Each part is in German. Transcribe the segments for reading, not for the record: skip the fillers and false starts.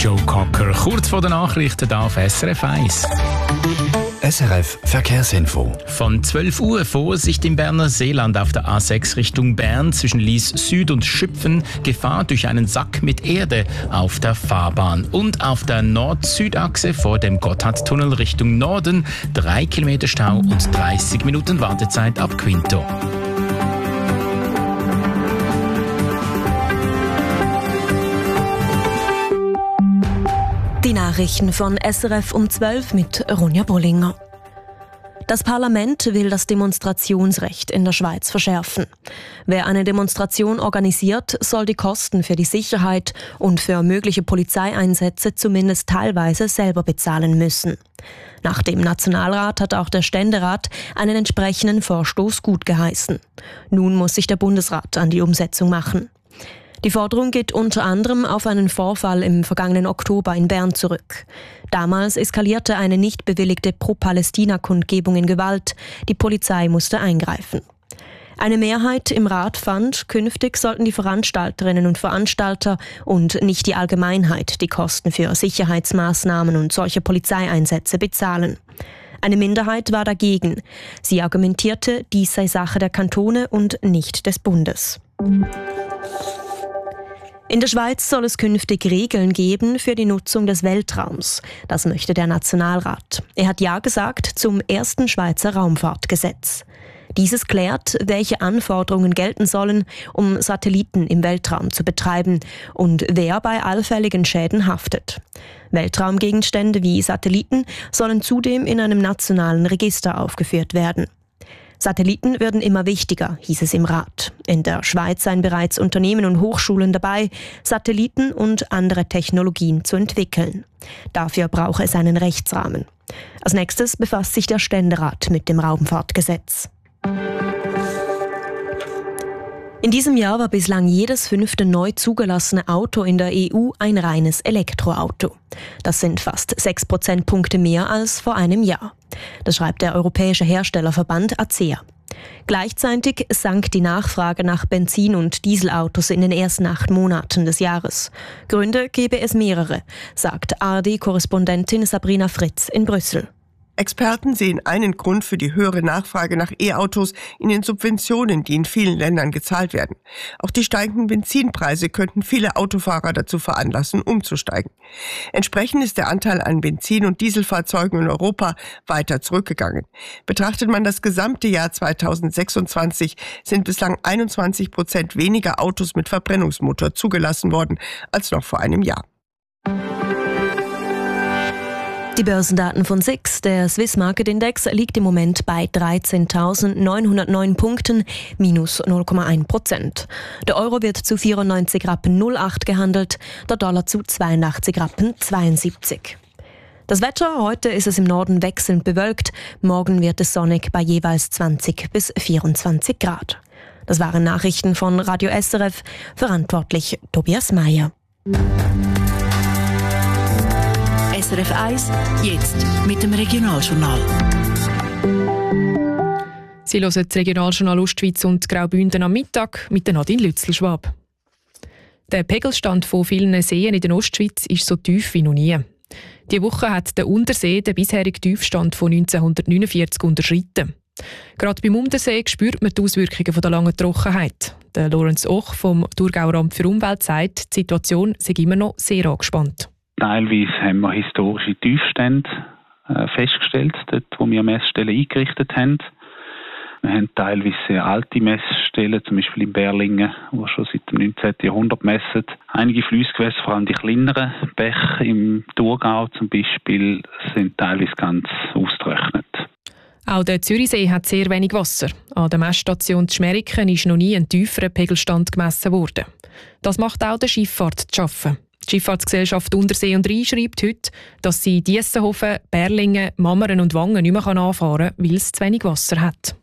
Joe Cocker. Kurz vor den Nachrichten auf SRF 1. SRF Verkehrsinfo. Von 12 Uhr Vorsicht im Berner Seeland auf der A6 Richtung Bern zwischen Lies Süd und Schüpfen. Gefahr durch einen Sack mit Erde auf der Fahrbahn. Und auf der Nord-Süd-Achse vor dem Gotthardtunnel Richtung Norden 3 Kilometer Stau und 30 Minuten Wartezeit ab Quinto. Die Nachrichten von SRF um 12 mit Ronja Bollinger. Das Parlament will das Demonstrationsrecht in der Schweiz verschärfen. Wer eine Demonstration organisiert, soll die Kosten für die Sicherheit und für mögliche Polizeieinsätze zumindest teilweise selber bezahlen müssen. Nach dem Nationalrat hat auch der Ständerat einen entsprechenden Vorstoß gutgeheißen. Nun muss sich der Bundesrat an die Umsetzung machen. Die Forderung geht unter anderem auf einen Vorfall im vergangenen Oktober in Bern zurück. Damals eskalierte eine nicht bewilligte Pro-Palästina-Kundgebung in Gewalt. Die Polizei musste eingreifen. Eine Mehrheit im Rat fand, künftig sollten die Veranstalterinnen und Veranstalter und nicht die Allgemeinheit die Kosten für Sicherheitsmaßnahmen und solche Polizeieinsätze bezahlen. Eine Minderheit war dagegen. Sie argumentierte, dies sei Sache der Kantone und nicht des Bundes. In der Schweiz soll es künftig Regeln geben für die Nutzung des Weltraums. Das möchte der Nationalrat. Er hat Ja gesagt zum ersten Schweizer Raumfahrtgesetz. Dieses klärt, welche Anforderungen gelten sollen, um Satelliten im Weltraum zu betreiben und wer bei allfälligen Schäden haftet. Weltraumgegenstände wie Satelliten sollen zudem in einem nationalen Register aufgeführt werden. Satelliten würden immer wichtiger, hieß es im Rat. In der Schweiz seien bereits Unternehmen und Hochschulen dabei, Satelliten und andere Technologien zu entwickeln. Dafür brauche es einen Rechtsrahmen. Als nächstes befasst sich der Ständerat mit dem Raumfahrtgesetz. In diesem Jahr war bislang jedes 5. neu zugelassene Auto in der EU ein reines Elektroauto. Das sind fast 6 Prozentpunkte mehr als vor einem Jahr. Das schreibt der Europäische Herstellerverband ACEA. Gleichzeitig sank die Nachfrage nach Benzin- und Dieselautos in den ersten 8 Monaten des Jahres. Gründe gebe es mehrere, sagt ARD-Korrespondentin Sabrina Fritz in Brüssel. Experten sehen einen Grund für die höhere Nachfrage nach E-Autos in den Subventionen, die in vielen Ländern gezahlt werden. Auch die steigenden Benzinpreise könnten viele Autofahrer dazu veranlassen, umzusteigen. Entsprechend ist der Anteil an Benzin- und Dieselfahrzeugen in Europa weiter zurückgegangen. Betrachtet man das gesamte Jahr 2026, sind bislang 21% weniger Autos mit Verbrennungsmotor zugelassen worden als noch vor einem Jahr. Die Börsendaten von SIX, der Swiss Market Index, liegt im Moment bei 13.909 Punkten, minus 0,1%. Der Euro wird zu 94,08 Rappen gehandelt, der Dollar zu 82,72 Rappen. Das Wetter, heute ist es im Norden wechselnd bewölkt, morgen wird es sonnig bei jeweils 20 bis 24 Grad. Das waren Nachrichten von Radio SRF, verantwortlich Tobias Meyer. SRF 1, jetzt mit dem Regionaljournal. Sie hören das Regionaljournal Ostschweiz und Graubünden am Mittag mit der Nadine Lützelschwab. Der Pegelstand von vielen Seen in der Ostschweiz ist so tief wie noch nie. Diese Woche hat der Untersee den bisherigen Tiefstand von 1949 unterschritten. Gerade beim Untersee spürt man die Auswirkungen der langen Trockenheit. Der Lorenz Och vom Thurgauer Amt für Umwelt sagt, die Situation sei immer noch sehr angespannt. Teilweise haben wir historische Tiefstände festgestellt, dort wo wir Messstellen eingerichtet haben. Wir haben teilweise sehr alte Messstellen, zum Beispiel in Berlingen, die schon seit dem 19. Jahrhundert messen. Einige Fliessgewässer, vor allem die kleineren Bäche im Thurgau zum Beispiel, sind teilweise ganz ausgetrocknet. Auch der Zürichsee hat sehr wenig Wasser. An der Messstation Schmeriken ist noch nie ein tieferer Pegelstand gemessen worden. Das macht auch der Schifffahrt zu schaffen. Die Schifffahrtsgesellschaft Untersee und Rhein schreibt heute, dass sie Diessenhofen, Berlingen, Mammeren und Wangen nicht mehr anfahren kann, weil es zu wenig Wasser hat.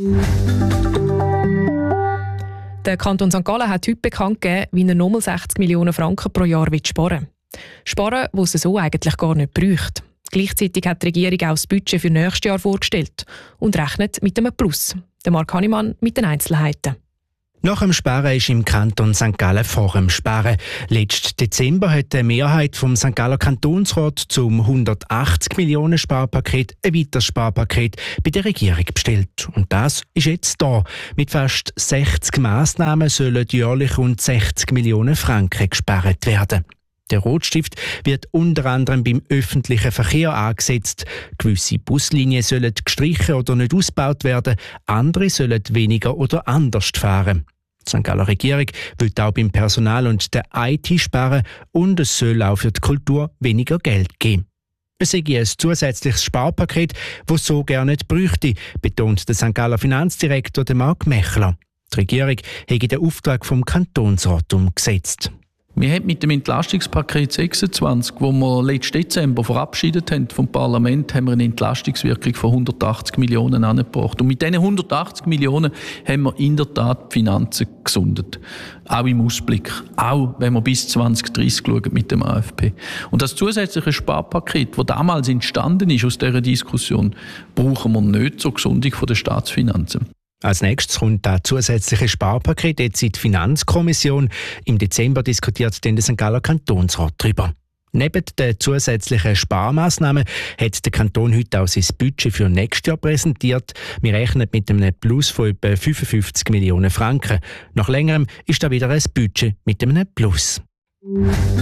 Der Kanton St. Gallen hat heute bekannt gegeben, wie er nochmal 60 Millionen Franken pro Jahr sparen will. Sparen, was es so eigentlich gar nicht braucht. Gleichzeitig hat die Regierung auch das Budget für nächstes Jahr vorgestellt und rechnet mit einem Plus. Der Marc Hannemann mit den Einzelheiten. Nach dem Sparen ist im Kanton St. Gallen vor dem Sparen. Letzten Dezember hat die Mehrheit vom St. Galler Kantonsrat zum 180 Millionen Sparpaket ein weiteres Sparpaket bei der Regierung bestellt. Und das ist jetzt da. Mit fast 60 Massnahmen sollen jährlich rund 60 Millionen Franken gespart werden. Der Rotstift wird unter anderem beim öffentlichen Verkehr angesetzt. Gewisse Buslinien sollen gestrichen oder nicht ausgebaut werden, andere sollen weniger oder anders fahren. Die St. Galler Regierung will auch beim Personal und der IT sparen und es soll auch für die Kultur weniger Geld geben. Es sei ein zusätzliches Sparpaket, das so gerne nicht bräuchte, betont der St. Galler Finanzdirektor Marc Mechler. Die Regierung habe den Auftrag vom Kantonsrat umgesetzt. Wir haben mit dem Entlastungspaket 26, das wir letzten Dezember verabschiedet haben vom Parlament, haben wir eine Entlastungswirkung von 180 Millionen angebracht. Und mit diesen 180 Millionen haben wir in der Tat die Finanzen gesundet. Auch im Ausblick. Auch wenn wir bis 2030 schauen mit dem AFP. Und das zusätzliche Sparpaket, das damals entstanden ist aus dieser Diskussion, brauchen wir nicht zur Gesundung der Staatsfinanzen. Als nächstes kommt das zusätzliche Sparpaket jetzt in die Finanzkommission. Im Dezember diskutiert dann der St. Galler Kantonsrat darüber. Neben den zusätzlichen Sparmaßnahmen hat der Kanton heute auch sein Budget für nächstes Jahr präsentiert. Wir rechnen mit einem Plus von etwa 55 Millionen Franken. Nach längerem ist da wieder ein Budget mit einem Plus. Die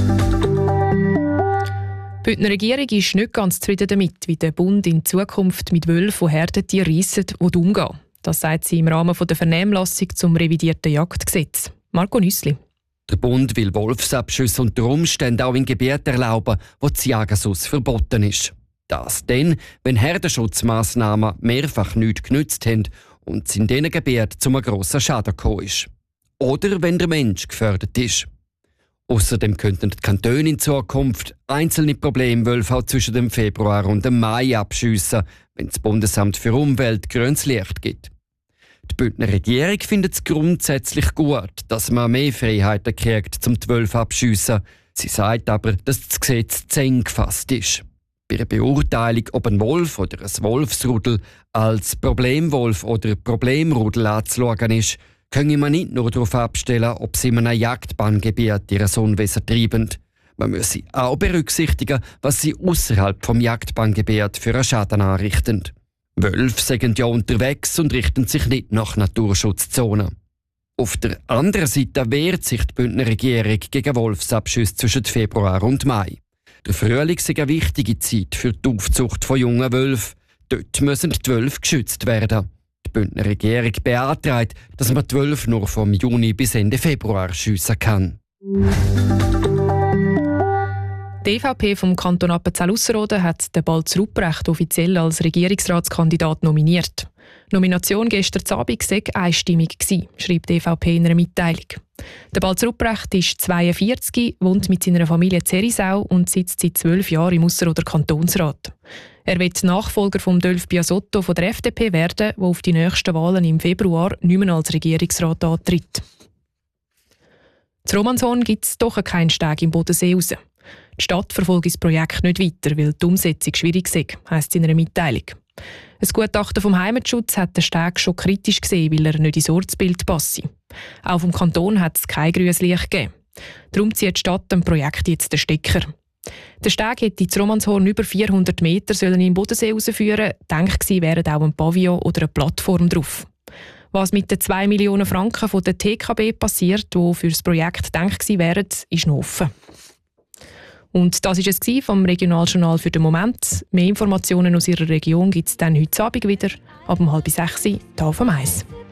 Bündner Regierung ist nicht ganz zufrieden damit, wie der Bund in Zukunft mit Wölfen und Herdentieren reisset und umgeht. Das sagt sie im Rahmen der Vernehmlassung zum revidierten Jagdgesetz. Marco Nüssli. Der Bund will Wolfsabschüsse unter Umständen auch in Gebieten erlauben, wo das Jagen sonst verboten ist. Das dann, wenn Herdenschutzmaßnahmen mehrfach nichts genützt haben und es in diesen Gebieten zu einem grossen Schaden gekommen ist. Oder wenn der Mensch gefährdet ist. Außerdem könnten die Kantone in Zukunft einzelne Problemwölfe auch zwischen dem Februar und dem Mai abschiessen, wenn das Bundesamt für Umwelt grünes Licht gibt. Die Bündner Regierung findet es grundsätzlich gut, dass man mehr Freiheiten kriegt, zum die Wölfe abschiessen. Sie sagt aber, dass das Gesetz zu eng gefasst ist. Bei der Beurteilung, ob ein Wolf oder ein Wolfsrudel als Problemwolf oder Problemrudel anzuschauen ist, können man nicht nur darauf abstellen, ob sie in einem Jagdbanngebiet ihr Unwesen treiben. Man müsse auch berücksichtigen, was sie außerhalb vom Jagdbanngebiet für einen Schaden anrichten. Wölfe sind ja unterwegs und richten sich nicht nach Naturschutzzonen. Auf der anderen Seite wehrt sich die Bündner Regierung gegen Wolfsabschüsse zwischen Februar und Mai. Der Frühling ist eine wichtige Zeit für die Aufzucht von jungen Wölfen. Dort müssen die Wölfe geschützt werden. Die Bündner Regierung beantragt, dass man die Wölfe nur vom Juni bis Ende Februar schiessen kann. Die EVP vom Kanton Appenzell-Ausserrhoden hat den Balz Rupprecht offiziell als Regierungsratskandidat nominiert. Die Nomination gestern Abend war einstimmig, schreibt die EVP in einer Mitteilung. Der Balz Rupprecht ist 42, wohnt mit seiner Familie in Zerisau und sitzt seit 12 Jahren im Ausserrhoder Kantonsrat. Er wird Nachfolger von Dölf Biasotto von der FDP werden, der auf die nächsten Wahlen im Februar nicht mehr als Regierungsrat antritt. Zu Romanshorn gibt es doch keinen Steg im Bodensee raus. Die Stadt verfolgt das Projekt nicht weiter, weil die Umsetzung schwierig ist, heisst es in einer Mitteilung. Ein Gutachten vom Heimatschutz hat den Steg schon kritisch gesehen, weil er nicht ins Ortsbild passe. Auch vom Kanton hat es kein grünes Licht gegeben. Darum zieht die Stadt dem Projekt jetzt den Stecker. Der Steg hätte zu Romanshorn über 400 Meter in den Bodensee rausführen. Gedacht gewesen wären auch ein Pavillon oder eine Plattform drauf. Was mit den 2 Millionen Franken von der TKB passiert, die für das Projekt gedacht gewesen wären, ist noch offen. Und das war es vom Regionaljournal für den Moment. Mehr Informationen aus Ihrer Region gibt es dann heute Abend wieder, ab 5:30 hier auf dem 1.